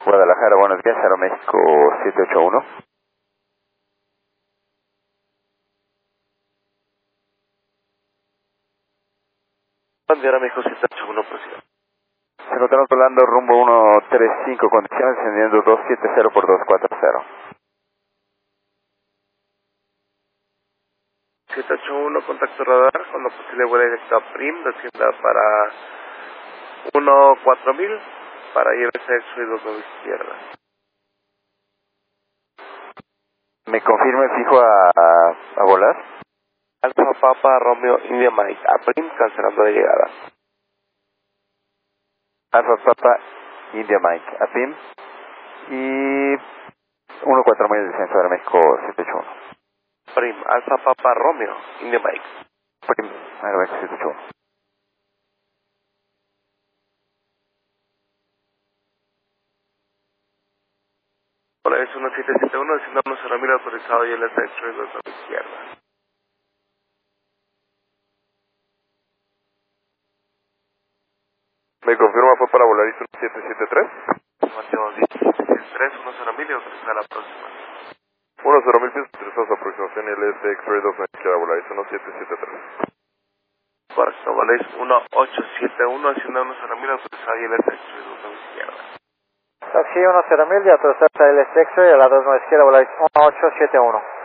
Guadalajara, buenos días, Aeroméxico 781. Bandera México 781, presión. Se encontramos volando rumbo 135, condiciones descendiendo 270 por 240. 781, contacto radar, con la posible vuela directa a PRIM, descienda para 14000, para IRC X-Ray 29 izquierda. ¿Me confirma el fijo a volar? Alfa Papa Romeo India Mike, a PRIM, cancelando de llegada. Alfa Papa India Mike, APIM y 14000 descenso de Aeroméxico 781. PRIM, Alfa Papa Romeo India Mike. PRIM, Aeroméxico 781. Hola, es 1771, descienda 10000 autorizado y IRC X-Ray 29 izquierda. ¿Me confirma fue para volar ISO 773? Mateo 1773, 10000 y autorizada la próxima. 10.000 pies autorizados, aproximación LS X-Ray 2 izquierda, volar ISO 773. Correcto, voláis 1871, haciendo 10000 autorizada y IRC X-Ray 29 izquierda. Taxi 10000 y autorizada el X-Ray a la 29 izquierda, voláis 1871.